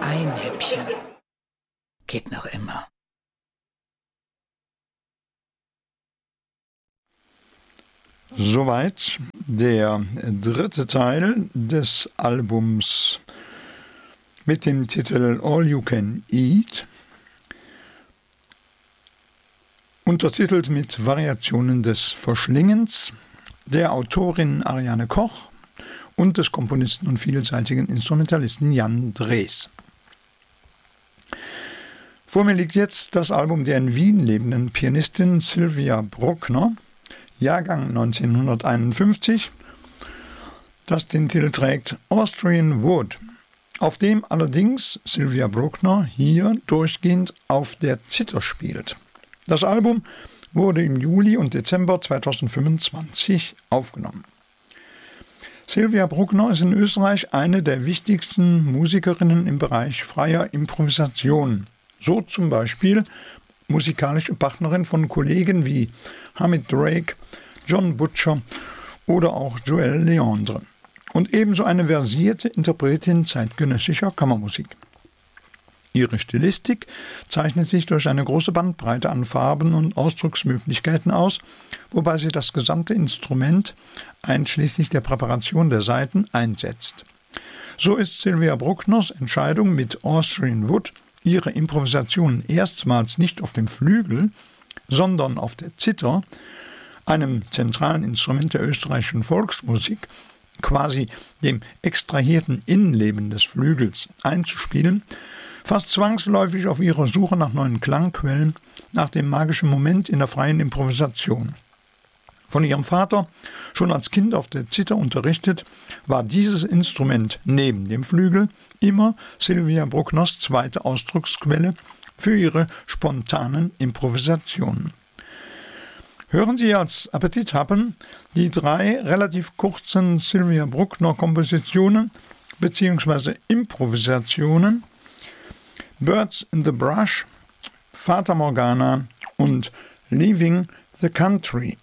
Ein Häppchen. Geht noch immer. Soweit der dritte Teil des Albums mit dem Titel All You Can Eat, untertitelt mit Variationen des Verschlingens der Autorin Ariane Koch und des Komponisten und vielseitigen Instrumentalisten Jan Drees. Vor mir liegt jetzt das Album der in Wien lebenden Pianistin Sylvia Bruckner, Jahrgang 1951, das den Titel trägt Austrian Wood, auf dem allerdings Sylvia Bruckner hier durchgehend auf der Zither spielt. Das Album wurde im Juli und Dezember 2025 aufgenommen. Sylvia Bruckner ist in Österreich eine der wichtigsten Musikerinnen im Bereich freier Improvisation. So zum Beispiel musikalische Partnerin von Kollegen wie Hamid Drake, John Butcher oder auch Joël Leandre. Und ebenso eine versierte Interpretin zeitgenössischer Kammermusik. Ihre Stilistik zeichnet sich durch eine große Bandbreite an Farben und Ausdrucksmöglichkeiten aus, wobei sie das gesamte Instrument einschließlich der Präparation der Saiten einsetzt. So ist Sylvia Bruckners Entscheidung mit Austrian Wood, ihre Improvisationen erstmals nicht auf dem Flügel, sondern auf der Zither, einem zentralen Instrument der österreichischen Volksmusik, quasi dem extrahierten Innenleben des Flügels, einzuspielen, fast zwangsläufig auf ihrer Suche nach neuen Klangquellen, nach dem magischen Moment in der freien Improvisation. Von ihrem Vater, schon als Kind auf der Zither unterrichtet, war dieses Instrument neben dem Flügel immer Sylvia Bruckners zweite Ausdrucksquelle für ihre spontanen Improvisationen. Hören Sie als Appetit haben die 3 relativ kurzen Sylvia Bruckner Kompositionen bzw. Improvisationen Birds in the Brush, Fata Morgana und Leaving the Country.